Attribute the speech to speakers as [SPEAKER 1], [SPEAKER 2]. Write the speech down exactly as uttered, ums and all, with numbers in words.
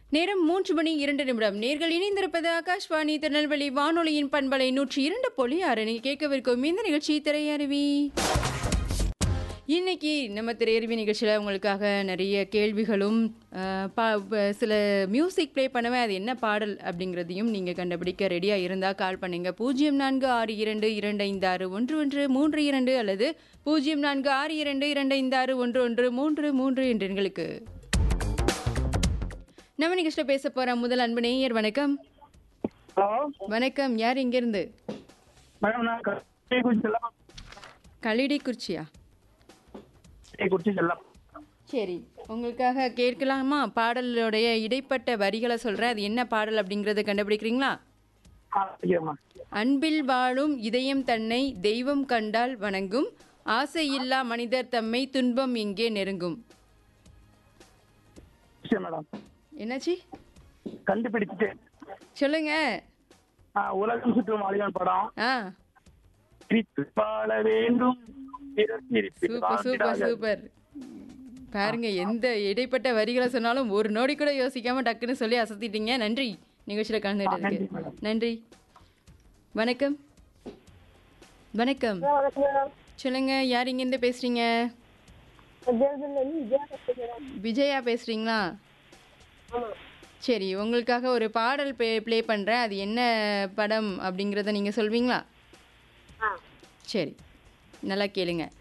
[SPEAKER 1] நேரம் மூன்று மணி இரண்டு நிமிடம். நேர்கள் இணைந்திருப்பது ஆகாஷ்வாணி திருநெல்வேலி வானொலியின் பண்பலை நூற்றி இரண்டு புள்ளி ஆறு. நீங்க கேட்கவிருக்கும் இந்த நிகழ்ச்சி திரையருவி. இன்னைக்கு நம்ம திரையருவி நிகழ்ச்சியில் உங்களுக்காக நிறைய கேள்விகளும் அஹ், பா ப- சில மியூசிக் ப்ளே பண்ணுவேன், அது என்ன பாடல் அப்படிங்கிறதையும் நீங்கள் கண்டுபிடிக்க ரெடியாக இருந்தால் கால் பண்ணுங்க. பூஜ்ஜியம் நான்கு ஆறு இரண்டு இரண்டு ஐந்து ஆறு ஒன்று ஒன்று மூன்று இரண்டு அல்லது பூஜ்ஜியம் நான்கு ஆறு இரண்டு இரண்டு ஐந்து ஆறு ஒன்று ஒன்று மூன்று மூன்று என்ற எண்களுக்கு. நம்ம நிகழ்ச்சியில் பேச போகிற முதல் அன்பு நேயர். வணக்கம்.
[SPEAKER 2] ஹலோ
[SPEAKER 1] வணக்கம். யார் இங்கேருந்து?
[SPEAKER 2] மேடம், நான் கள்ளக்குறிச்சி செல்லம்
[SPEAKER 1] கலிடி குறிச்சியா?
[SPEAKER 2] குறிச்சி செல்லம்.
[SPEAKER 1] சரி, உங்களுக்காக கேட்கலாமா? பாடலுடைய இடைப்பட்ட வரிகளை சொல்கிறேன், அது என்ன பாடல் அப்படிங்கிறத கண்டுபிடிக்கிறீங்களா?
[SPEAKER 2] ஆ சரிம்மா.
[SPEAKER 1] அன்பில் வாழும் இதயம் தன்னை தெய்வம் கண்டால் வணங்கும், ஆசையில்லா மனிதர் தம்மை துன்பம் எங்கே நெருங்கும்.
[SPEAKER 2] சரி மேடம்,
[SPEAKER 1] என்னாச்சு
[SPEAKER 2] கண்டுபிடிச்சிட்டேன்.
[SPEAKER 1] சொல்லுங்க.
[SPEAKER 2] ஆ, உலகம் சுற்றும் வாலிபன் படம்.
[SPEAKER 1] ஆ,
[SPEAKER 2] சிரித்து வாழ வேண்டும் பிறர் சிரிப்பில்
[SPEAKER 1] சூப்பர் சூப்பர்
[SPEAKER 2] வாழ்ந்திடாத.
[SPEAKER 1] சூப்பர். பாருங்க, எந்த இடைப்பட்ட வரிகளை சொன்னாலும் ஒரு நொடி கூட யோசிக்காம டக்குன்னு சொல்லி அசத்திட்டீங்க. நன்றி நிகழ்ச்சியில் கலந்துட்டதுக்கு.
[SPEAKER 2] நன்றி மேடம்.
[SPEAKER 1] நன்றி. வணக்கம். வணக்கம். சொல்லுங்க, யார் இங்கேருந்து பேசுறீங்க? விஜயா பேசுறீங்களா? சரி, உங்களுக்காக ஒரு பாடல் ப்ளே ப்ளே பண்ணுறேன், அது என்ன படம் அப்படிங்கிறத நீங்கள் சொல்வீங்களா? சரி, நல்லா கேளுங்க.